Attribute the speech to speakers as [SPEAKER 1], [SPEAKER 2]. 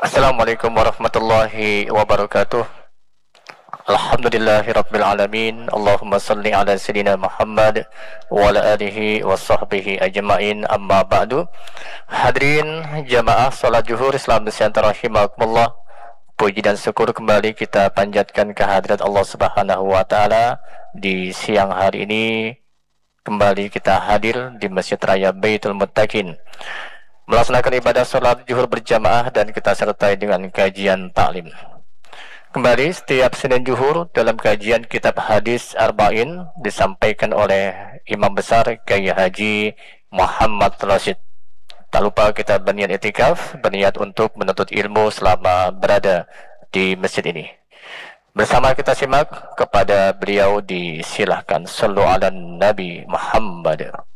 [SPEAKER 1] Assalamualaikum warahmatullahi wabarakatuh. Alhamdulillahirabbil alamin. Allahumma salli ala sayyidina Muhammad wa ala alihi wa sahbihi ajmain. Amma ba'du. Hadirin jamaah salat zuhur Islam Nusantara rahimakumullah. Puji dan syukur kembali kita panjatkan kehadirat Allah Subhanahu wa taala di siang hari ini. Kembali kita hadir di Masjid Raya Baitul Muttaqin, melaksanakan ibadah sholat zuhur berjamaah dan kita sertai dengan kajian taklim. Kembali setiap Senin zuhur dalam kajian kitab hadis Arba'in disampaikan oleh Imam Besar Kiai Haji Muhammad Rashid. Tak lupa kita berniat itikaf, berniat untuk menuntut ilmu selama berada di masjid ini. Bersama kita simak kepada beliau, disilahkan. Sallu ala Nabi Muhammad.